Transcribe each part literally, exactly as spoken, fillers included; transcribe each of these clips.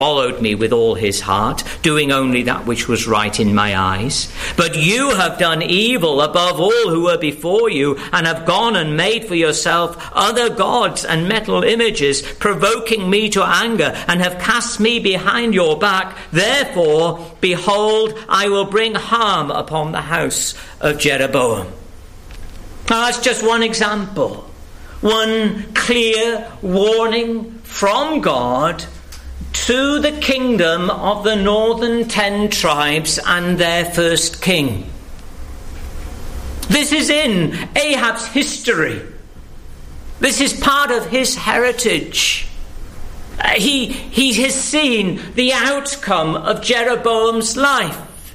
followed me with all his heart, doing only that which was right in my eyes. But you have done evil above all who were before you, and have gone and made for yourself other gods and metal images, provoking me to anger, and have cast me behind your back. Therefore, behold, I will bring harm upon the house of Jeroboam. Now, that's just one example. One clear warning from God to the kingdom of the northern ten tribes and their first king. This is in Ahab's history. This is part of his heritage. Uh, he, he has seen the outcome of Jeroboam's life.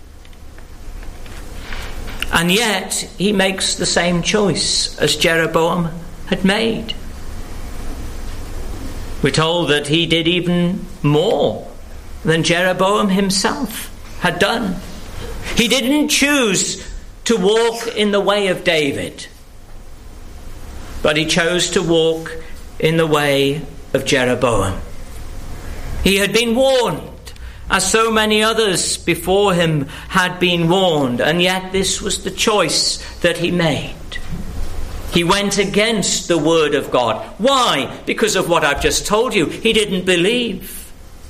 And yet he makes the same choice as Jeroboam had made. We're told that he did even more than Jeroboam himself had done. He didn't choose to walk in the way of David, but he chose to walk in the way of Jeroboam. He had been warned, as so many others before him had been warned, and yet this was the choice that he made. He went against the word of God. Why? Because of what I've just told you. He didn't believe.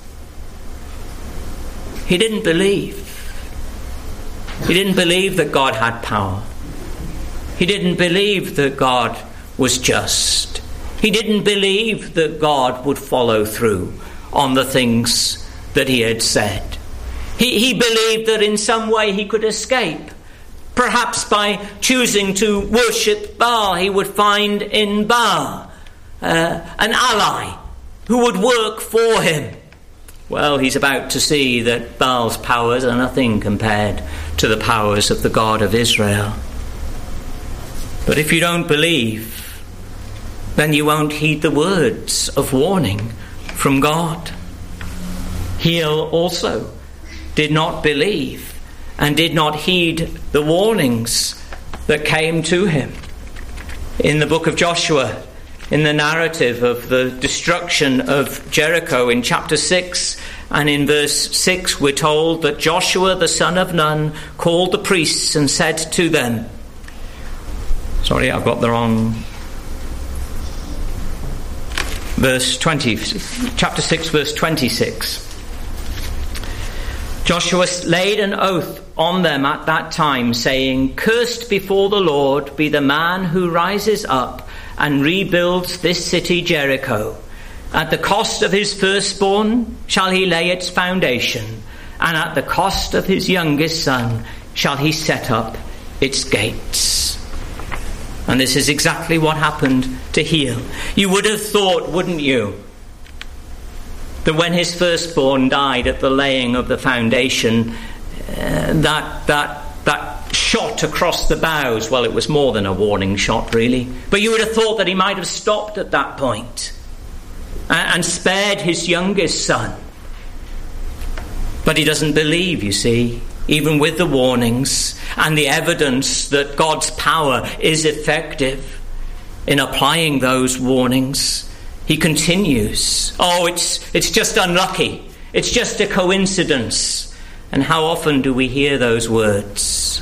He didn't believe. He didn't believe that God had power. He didn't believe that God was just. He didn't believe that God would follow through on the things that he had said. He, he believed that in some way he could escape. Perhaps by choosing to worship Baal, he would find in Baal uh, an ally who would work for him. Well, he's about to see that Baal's powers are nothing compared to the powers of the God of Israel. But if you don't believe, then you won't heed the words of warning from God. Hiel also did not believe and did not heed the warnings that came to him. In the book of Joshua, in the narrative of the destruction of Jericho in chapter six and in verse six, we're told that Joshua the son of Nun called the priests and said to them, sorry, I've got the wrong verse twenty, chapter six, verse twenty-six. Joshua laid an oath on them at that time, saying, "Cursed before the Lord be the man who rises up and rebuilds this city Jericho. At the cost of his firstborn shall he lay its foundation, and at the cost of his youngest son shall he set up its gates." And this is exactly what happened to Hiel. You would have thought, wouldn't you, that when his firstborn died at the laying of the foundation, uh, that that that shot across the bows, well, it was more than a warning shot, really. But you would have thought that he might have stopped at that point and, and spared his youngest son. But he doesn't believe, you see, even with the warnings and the evidence that God's power is effective in applying those warnings. He continues, oh, it's it's just unlucky. It's just a coincidence. And how often do we hear those words?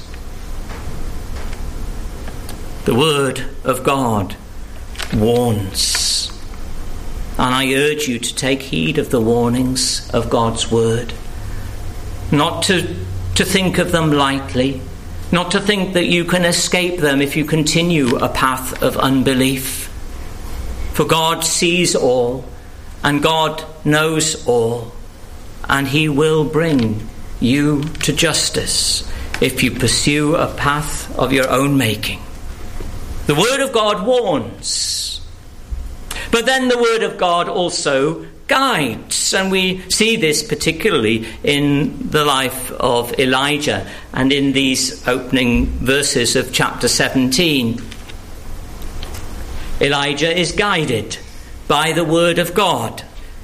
The word of God warns. And I urge you to take heed of the warnings of God's word. Not to, to think of them lightly. Not to think that you can escape them if you continue a path of unbelief. For God sees all, and God knows all, and he will bring you to justice if you pursue a path of your own making. The word of God warns, but then the word of God also guides, and we see this particularly in the life of Elijah and in these opening verses of chapter seventeen. Elijah is guided by the word of God.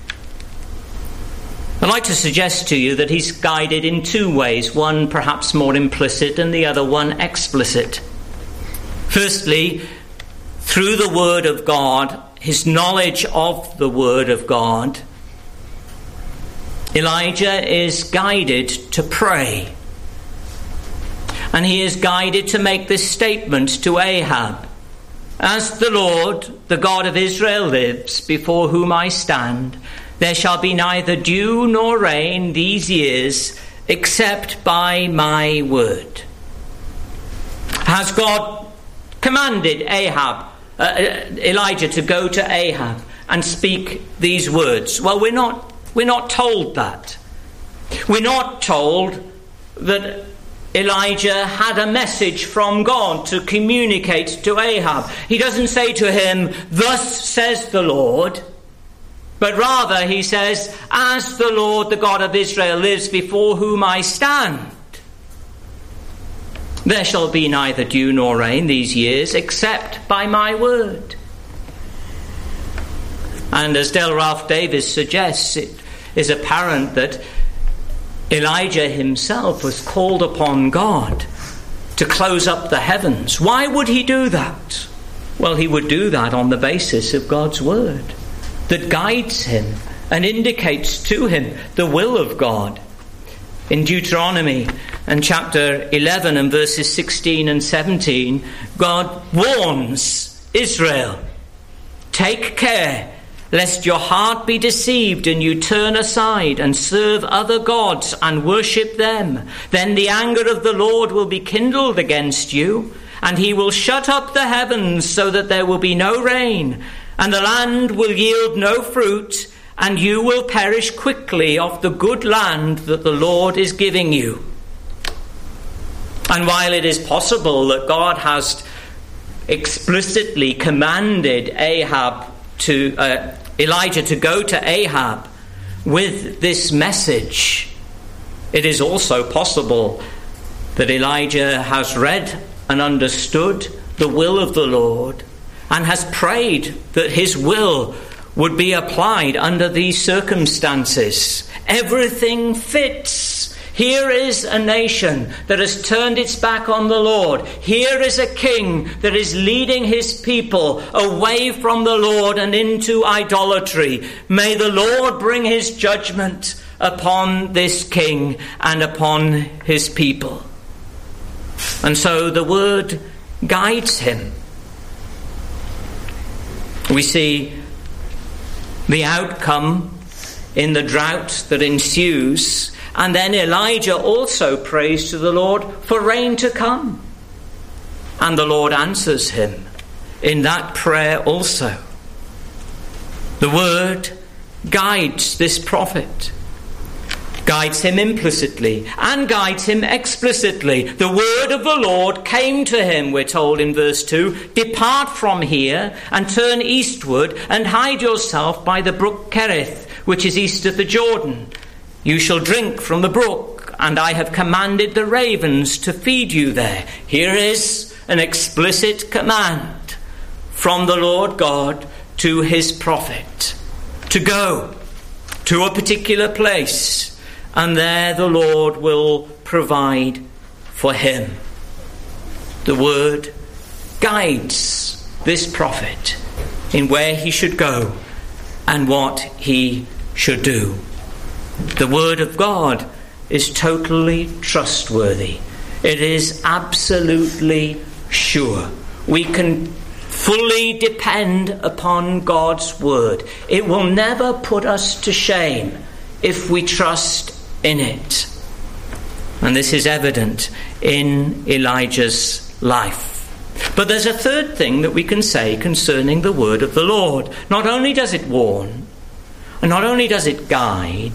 I'd like to suggest to you that he's guided in two ways, one perhaps more implicit and the other one explicit. Firstly, through the word of God, his knowledge of the word of God, Elijah is guided to pray. And he is guided to make this statement to Ahab. As the Lord, the God of Israel, lives, before whom I stand, there shall be neither dew nor rain these years, except by my word. Has God commanded Ahab, uh, Elijah to go to Ahab and speak these words? Well, we're not, we're not told that. We're not told that Elijah had a message from God to communicate to Ahab. He doesn't say to him, "Thus says the Lord," but rather he says, "As the Lord, the God of Israel, lives, before whom I stand, there shall be neither dew nor rain these years, except by my word." And as Dale Ralph Davis suggests, it is apparent that Elijah himself was called upon God to close up the heavens. Why would he do that? Well, he would do that on the basis of God's word that guides him and indicates to him the will of God. In Deuteronomy and chapter eleven and verses sixteen and seventeen, God warns Israel, "Take care lest your heart be deceived and you turn aside and serve other gods and worship them. Then the anger of the Lord will be kindled against you, and he will shut up the heavens so that there will be no rain, and the land will yield no fruit, and you will perish quickly off the good land that the Lord is giving you." And while it is possible that God has explicitly commanded Ahab to uh, Elijah to go to Ahab with this message, it is also possible that Elijah has read and understood the will of the Lord and has prayed that his will would be applied under these circumstances. Everything fits. Here is a nation that has turned its back on the Lord. Here is a king that is leading his people away from the Lord and into idolatry. May the Lord bring his judgment upon this king and upon his people. And so the word guides him. We see the outcome in the drought that ensues. And then Elijah also prays to the Lord for rain to come. And the Lord answers him in that prayer also. The word guides this prophet, guides him implicitly and guides him explicitly. The word of the Lord came to him, we're told in verse two, "Depart from here and turn eastward and hide yourself by the brook Kerith, which is east of the Jordan. You shall drink from the brook, and I have commanded the ravens to feed you there." Here is an explicit command from the Lord God to his prophet to go to a particular place, and there the Lord will provide for him. The word guides this prophet in where he should go and what he should do. The word of God is totally trustworthy. It is absolutely sure. We can fully depend upon God's word. It will never put us to shame if we trust in it. And this is evident in Elijah's life. But there's a third thing that we can say concerning the word of the Lord. Not only does it warn, and not only does it guide,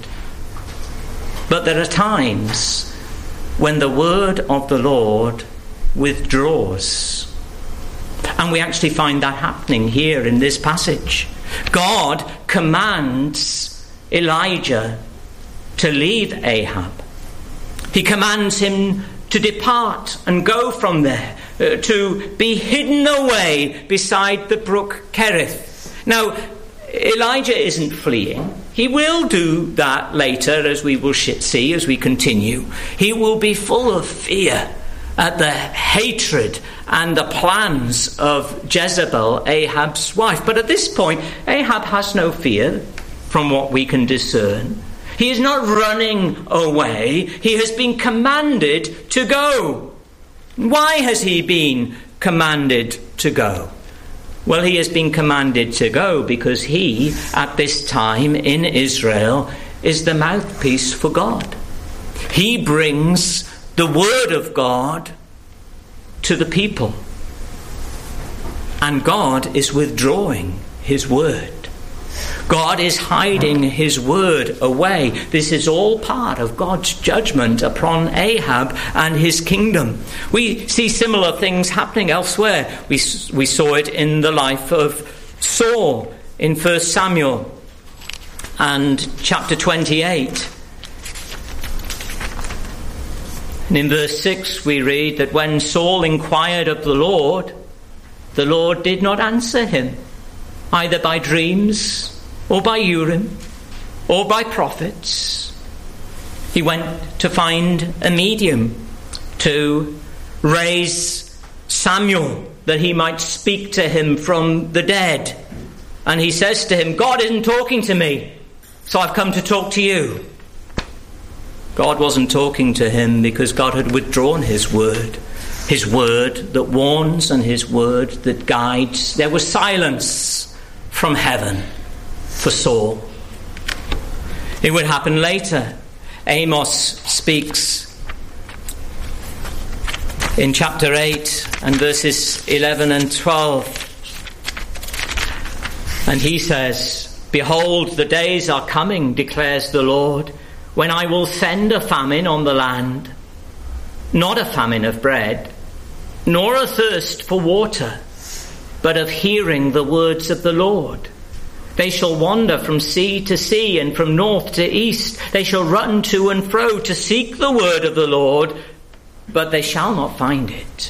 but there are times when the word of the Lord withdraws. And we actually find that happening here in this passage. God commands Elijah to leave Ahab. He commands him to depart and go from there, uh, to be hidden away beside the brook Kerith. Now, Elijah isn't fleeing. He will do that later, as we will see as we continue. He will be full of fear at the hatred and the plans of Jezebel, Ahab's wife. But at this point, Ahab has no fear from what we can discern. He is not running away. He has been commanded to go. Why has he been commanded to go? Well, he has been commanded to go because he, at this time in Israel, is the mouthpiece for God. He brings the word of God to the people. And God is withdrawing his word. God is hiding his word away. This is all part of God's judgment upon Ahab and his kingdom. We see similar things happening elsewhere. We, we saw it in the life of Saul in First Samuel and chapter twenty-eight. And in verse six we read that when Saul inquired of the Lord, the Lord did not answer him, either by dreams or by Urim, or by prophets. He went to find a medium to raise Samuel, that he might speak to him from the dead. And he says to him, God isn't talking to me, so I've come to talk to you. God wasn't talking to him because God had withdrawn his word. His word that warns and his word that guides. There was silence from heaven for Saul. It would happen later. Amos speaks in chapter eight and verses eleven and twelve. And he says, behold, the days are coming, declares the Lord, when I will send a famine on the land, not a famine of bread, nor a thirst for water, but of hearing the words of the Lord. They shall wander from sea to sea and from north to east. They shall run to and fro to seek the word of the Lord, but they shall not find it.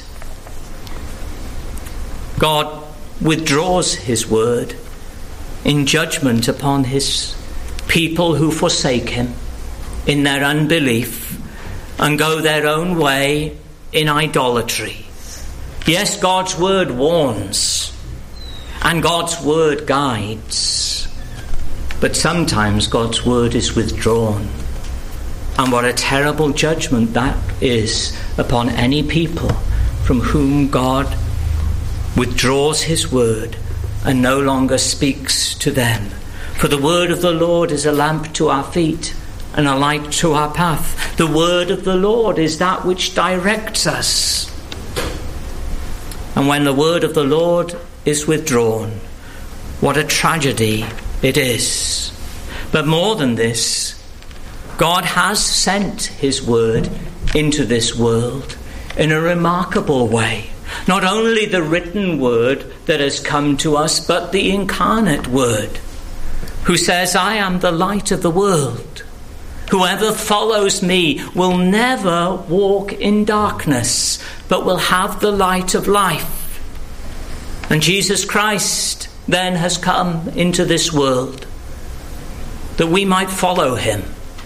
God withdraws his word in judgment upon his people who forsake him in their unbelief and go their own way in idolatry. Yes, God's word warns and God's word guides, but sometimes God's word is withdrawn. And what a terrible judgment that is upon any people from whom God withdraws his word and no longer speaks to them. For the word of the Lord is a lamp to our feet and a light to our path. The word of the Lord is that which directs us. And when the word of the Lord is withdrawn, what a tragedy it is. But more than this, God has sent his word into this world in a remarkable way. Not only the written word that has come to us, but the incarnate word, who says, I am the light of the world. Whoever follows me will never walk in darkness, but will have the light of life. And Jesus Christ then has come into this world that we might follow him.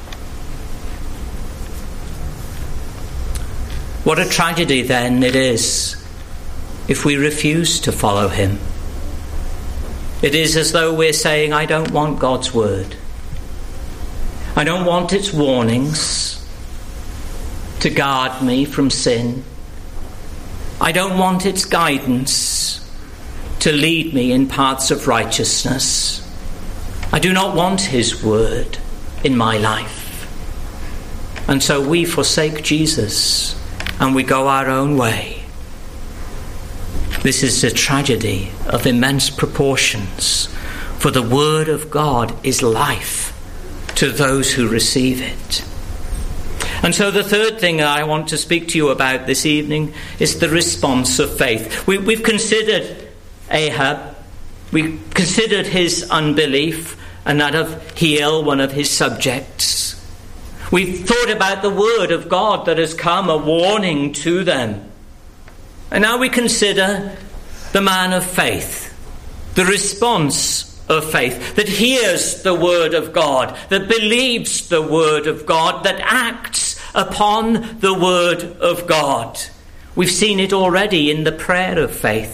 What a tragedy then it is if we refuse to follow him. It is as though we're saying, I don't want God's word. I don't want its warnings to guard me from sin. I don't want its guidance to lead me in paths of righteousness. I do not want his word in my life. And so we forsake Jesus and we go our own way. This is a tragedy of immense proportions, for the word of God is life to those who receive it. And so the third thing I want to speak to you about this evening is the response of faith. We, we've considered Ahab, we considered his unbelief and that of Hiel, one of his subjects. We've thought about the word of God that has come, a warning to them. And now we consider the man of faith, the response of faith, that hears the word of God, that believes the word of God, that acts upon the word of God. We've seen it already in the prayer of faith.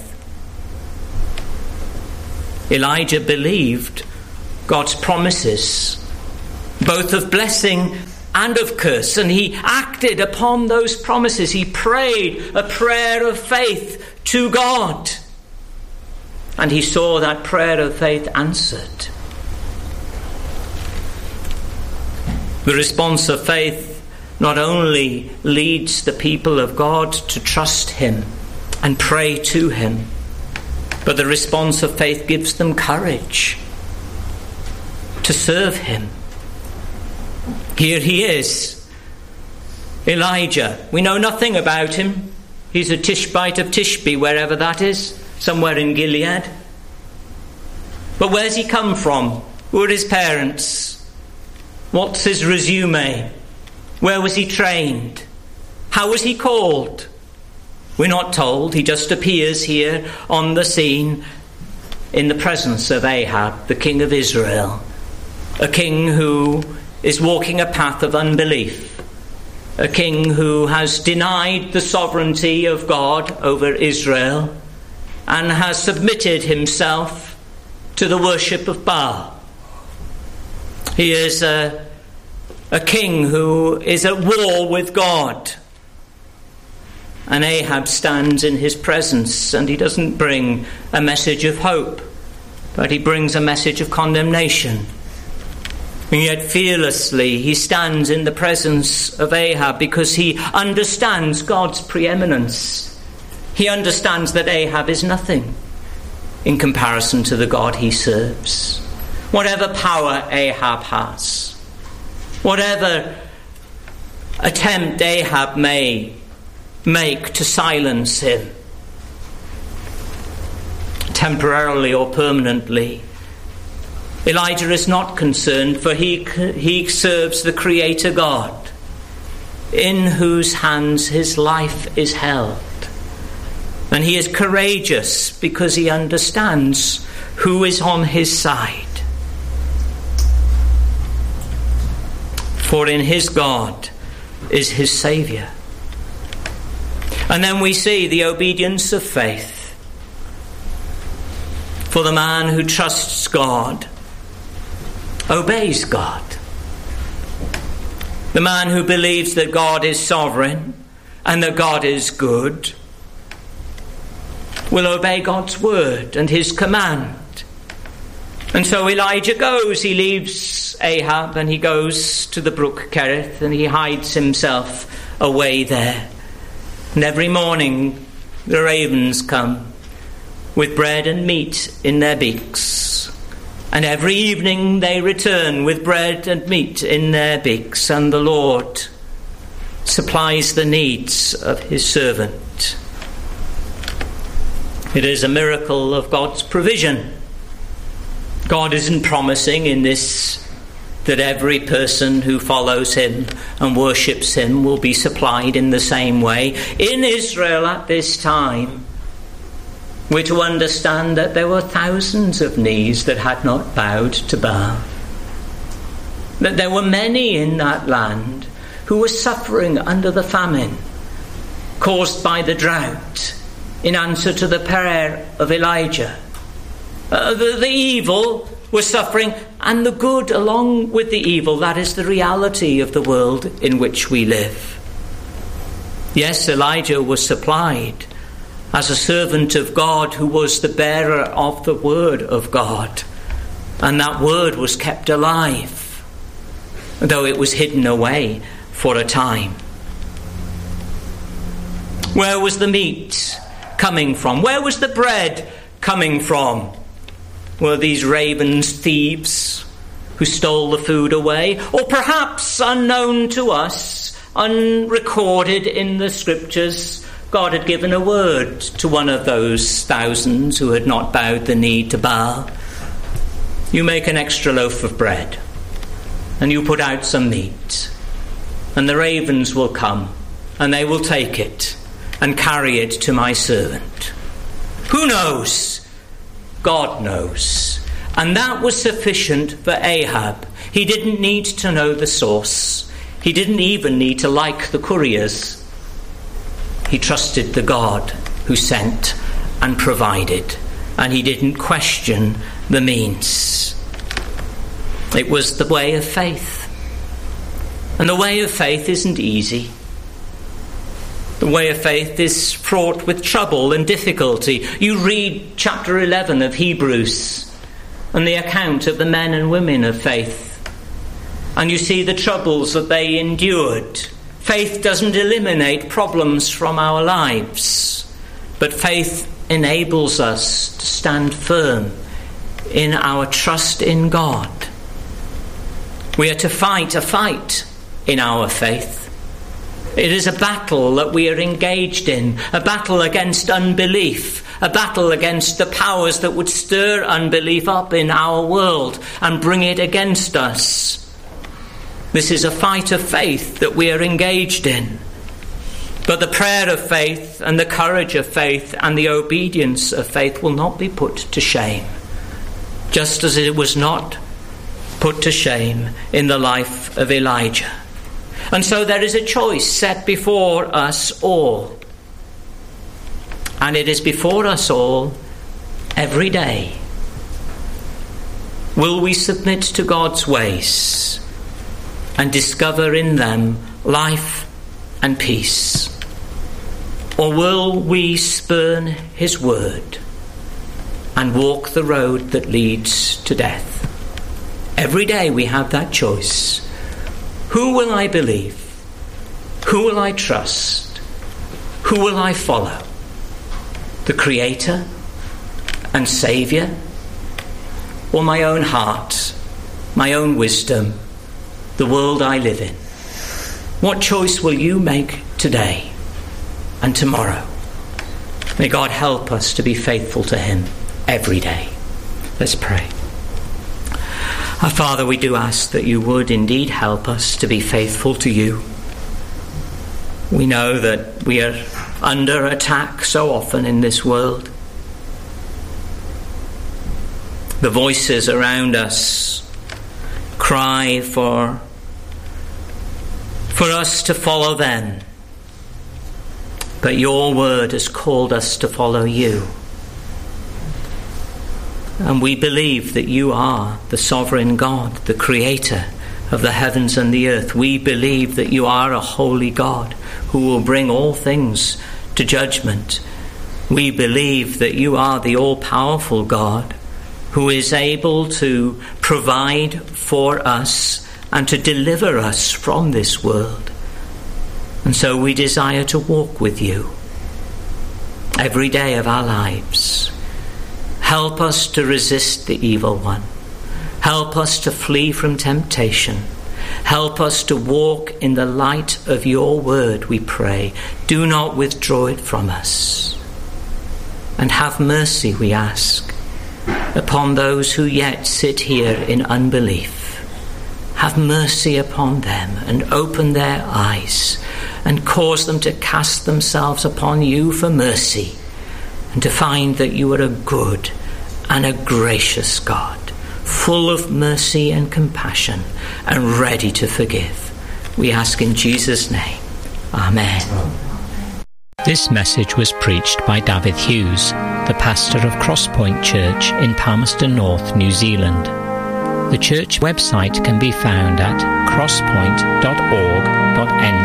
Elijah believed God's promises both of blessing and of curse, and he acted upon those promises. He prayed a prayer of faith to God, and he saw that prayer of faith answered. The response of faith not only leads the people of God to trust him and pray to him, but the response of faith gives them courage to serve him. Here he is, Elijah. We know nothing about him. He's a Tishbite of Tishbe, wherever that is, somewhere in Gilead. But where's he come from? Who are his parents? What's his resume? Where was he trained? How was he called? We're not told. He just appears here on the scene in the presence of Ahab, the king of Israel, a king who is walking a path of unbelief, a king who has denied the sovereignty of God over Israel and has submitted himself to the worship of Baal. He is a, a king who is at war with God. And Ahab stands in his presence, and he doesn't bring a message of hope, but he brings a message of condemnation. And yet fearlessly he stands in the presence of Ahab because he understands God's preeminence. He understands that Ahab is nothing in comparison to the God he serves. Whatever power Ahab has, whatever attempt Ahab may make to silence him, temporarily or permanently, Elijah is not concerned, for he he serves the Creator God, in whose hands his life is held. And he is courageous because he understands who is on his side. For in his God is his Saviour. And then we see the obedience of faith. For the man who trusts God obeys God. The man who believes that God is sovereign and that God is good will obey God's word and his command. And so Elijah goes, he leaves Ahab and he goes to the brook Kerith and he hides himself away there. And every morning the ravens come with bread and meat in their beaks. And every evening they return with bread and meat in their beaks, and the Lord supplies the needs of his servant. It is a miracle of God's provision. God isn't promising in this that every person who follows him and worships him will be supplied in the same way. In Israel at this time, we're to understand that there were thousands of knees that had not bowed to Baal. That there were many in that land who were suffering under the famine caused by the drought in answer to the prayer of Elijah. Uh, the, the evil was suffering, and the good along with the evil. That is the reality of the world in which we live. Yes, Elijah was supplied as a servant of God who was the bearer of the word of God. And that word was kept alive, though it was hidden away for a time. Where was the meat coming from? Where was the bread coming from? Were these ravens thieves who stole the food away? Or perhaps, unknown to us, unrecorded in the scriptures, God had given a word to one of those thousands who had not bowed the knee to Baal. You make an extra loaf of bread, and you put out some meat, and the ravens will come, and they will take it and carry it to my servant. Who knows? God knows. And that was sufficient for Ahab. He didn't need to know the source. He didn't even need to like the couriers. He trusted the God who sent and provided, and he didn't question the means. It was the way of faith. And the way of faith isn't easy. The way of faith is fraught with trouble and difficulty. You read chapter eleven of Hebrews and the account of the men and women of faith, and you see the troubles that they endured. Faith doesn't eliminate problems from our lives, but faith enables us to stand firm in our trust in God. We are to fight a fight in our faith. It is a battle that we are engaged in, a battle against unbelief, a battle against the powers that would stir unbelief up in our world and bring it against us. This is a fight of faith that we are engaged in. But the prayer of faith and the courage of faith and the obedience of faith will not be put to shame, just as it was not put to shame in the life of Elijah. And so there is a choice set before us all. And it is before us all every day. Will we submit to God's ways and discover in them life and peace? Or will we spurn his word and walk the road that leads to death? Every day we have that choice. Who will I believe? Who will I trust? Who will I follow? The Creator and Saviour? Or my own heart, my own wisdom, the world I live in? What choice will you make today and tomorrow? May God help us to be faithful to him every day. Let's pray. Our Father, we do ask that you would indeed help us to be faithful to you. We know that we are under attack so often in this world. The voices around us cry for, for us to follow them. But your word has called us to follow you. And we believe that you are the sovereign God, the creator of the heavens and the earth. We believe that you are a holy God who will bring all things to judgment. We believe that you are the all-powerful God who is able to provide for us and to deliver us from this world. And so we desire to walk with you every day of our lives. Help us to resist the evil one. Help us to flee from temptation. Help us to walk in the light of your word, we pray. Do not withdraw it from us. And have mercy, we ask, upon those who yet sit here in unbelief. Have mercy upon them and open their eyes and cause them to cast themselves upon you for mercy, and to find that you are a good and a gracious God, full of mercy and compassion and ready to forgive. We ask in Jesus' name. Amen. This message was preached by David Hughes, the pastor of Crosspoint Church in Palmerston North, New Zealand. The church website can be found at crosspoint dot org dot n z.